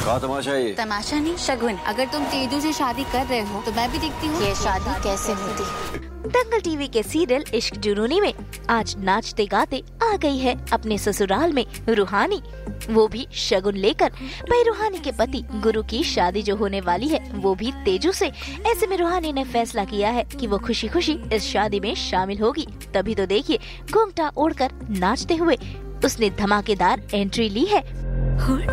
क्या तमाशा है ये? तमाशा नहीं, शगुन। अगर तुम तेजू से शादी कर रहे हो तो मैं भी देखती हूँ ये शादी कैसे होती। दंगल टीवी के सीरियल इश्क जुनूनी में आज नाचते गाते आ गई है अपने ससुराल में रूहानी, वो भी शगुन लेकर। भाई रूहानी के पति गुरु की शादी जो होने वाली है वो भी तेजू से। ऐसे में रूहानी ने फैसला किया है कि वो खुशी खुशी इस शादी में शामिल होगी। तभी तो देखिए घूंघटा ओढ़कर नाचते हुए उसने धमाकेदार एंट्री ली है।